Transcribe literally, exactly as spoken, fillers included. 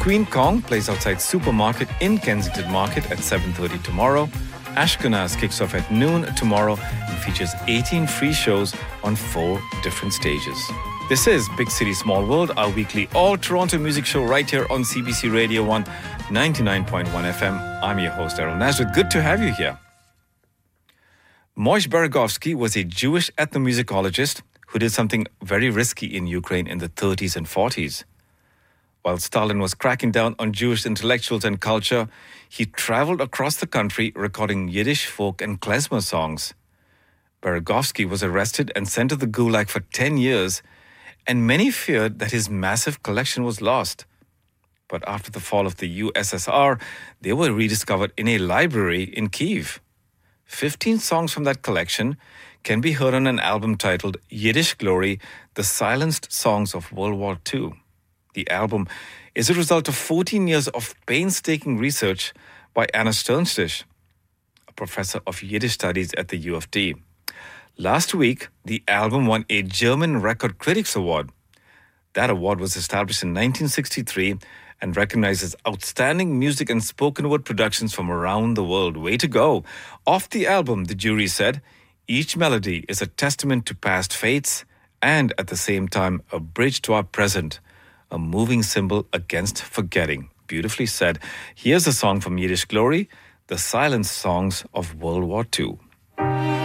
Queen Kong plays outside Supermarket in Kensington Market at seven thirty tomorrow. Ashkenaz kicks off at noon tomorrow and features eighteen free shows on four different stages. This is Big City Small World, our weekly all-Toronto music show right here on C B C Radio one, ninety-nine point one F M. I'm your host, Errol Nazareth. Good to have you here. Moish Beregovsky was a Jewish ethnomusicologist who did something very risky in Ukraine in the thirties and forties. While Stalin was cracking down on Jewish intellectuals and culture, he traveled across the country recording Yiddish folk and klezmer songs. Beregovsky was arrested and sent to the Gulag for ten years, and many feared that his massive collection was lost. But after the fall of the U S S R, they were rediscovered in a library in Kyiv. Fifteen songs from that collection can be heard on an album titled Yiddish Glory, The Silenced Songs of World War Two. The album is a result of fourteen years of painstaking research by Anna Sternstich, a professor of Yiddish studies at the U of T. Last week, the album won a German Record Critics Award. That award was established in nineteen sixty-three and recognizes outstanding music and spoken word productions from around the world. Way to go! Off the album, the jury said, each melody is a testament to past fates and, at the same time, a bridge to our present, a moving symbol against forgetting. Beautifully said. Here's a song from Yiddish Glory, The Silent Songs of World War Two.